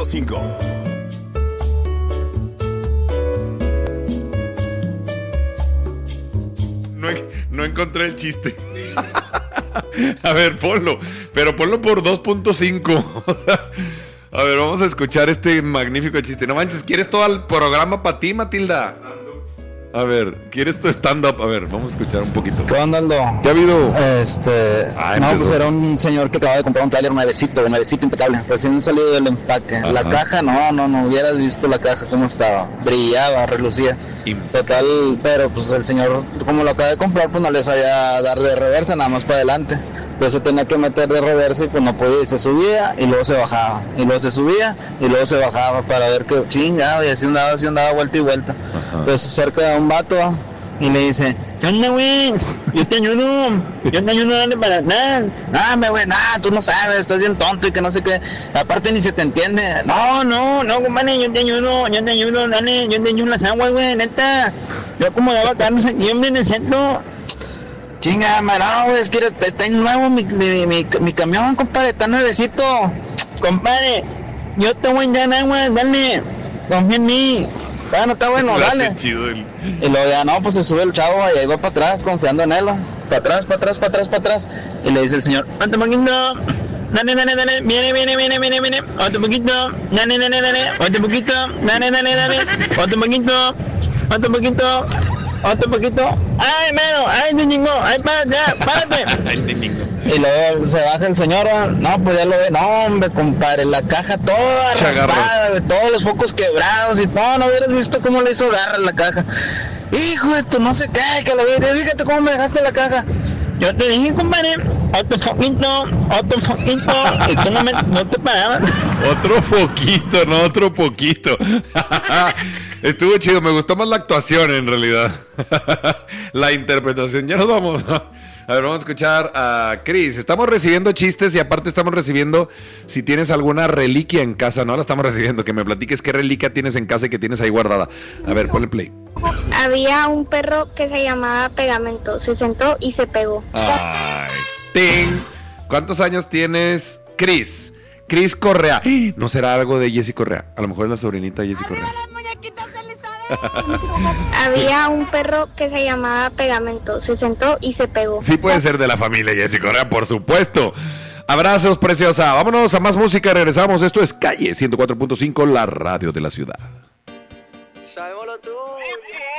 104.5. No encontré el chiste. A ver, ponlo. Pero ponlo por 2.5. O sea, a ver, vamos a escuchar este magnífico chiste. No manches, ¿quieres todo el programa para ti, Matilda? A ver, ¿quieres tu stand-up? A ver, vamos a escuchar un poquito. ¿Qué onda, Aldo? ¿Qué ha habido? No, pues era un señor que acaba de comprar un trailer nuevecito impecable, recién salido del empaque. Ajá. La caja, no hubieras visto la caja cómo estaba, brillaba, relucía. Total, pero pues el señor, como lo acaba de comprar, pues no le sabía dar de reversa, nada más para adelante. Entonces tenía que meter de reversa y pues no podía, y se subía y luego se bajaba, y luego se subía y luego se bajaba para ver que chingado, y así andaba vuelta y vuelta. Ajá. Entonces cerca de un vato y le dice: ¿qué onda, güey? Yo te ayudo, dale para atrás. No, güey, tú no sabes, estás bien tonto y que no sé qué. Aparte ni se te entiende. No, compadre, yo te ayudo, dale, yo te ayudo las aguas, güey, neta. Yo acomodaba carros aquí en el centro. Chinga, no, güey, es que está nuevo mi camión, compadre, está nuevecito. Compadre, yo te voy a dar agua, dale, confía en mí. No está bueno, dale. Chido Y luego ya, no, pues se sube el chavo y ahí va para atrás, confiando en él. Para atrás. Y le dice el señor: otro poquito, dale, viene. Otro poquito, dale, otro poquito, dale, otro poquito. Ay, mero, ay, te chingó, ay, párate. Y luego se baja el señor, no, pues ya lo ve, no, hombre, compadre, la caja toda raspada, güey, todos los focos quebrados, y no hubieras visto cómo le hizo garra la caja. Hijo de tu no sé qué, que lo vi, fíjate cómo me dejaste la caja. Yo te dije, compadre, otro foquito, y tú no te parabas. Otro foquito, no otro poquito. Estuvo chido, me gustó más la actuación en realidad. La interpretación, ya nos vamos. A ver, vamos a escuchar a Chris. Estamos recibiendo chistes y aparte estamos recibiendo si tienes alguna reliquia en casa. No la estamos recibiendo, que me platiques qué reliquia tienes en casa y que tienes ahí guardada. A ver, ponle play. Había un perro que se llamaba Pegamento. Se sentó y se pegó. Ay, ting. ¿Cuántos años tienes, Chris? Chris Correa. ¿No será algo de Jessy Correa? A lo mejor es la sobrinita de Jessy Correa. Había un perro que se llamaba Pegamento. Se sentó y se pegó. Sí puede ser de la familia Jessy Correa, por supuesto. Abrazos, preciosa. Vámonos a más música y regresamos. Esto es Calle 104.5, la radio de la ciudad. Sabémoslo tú.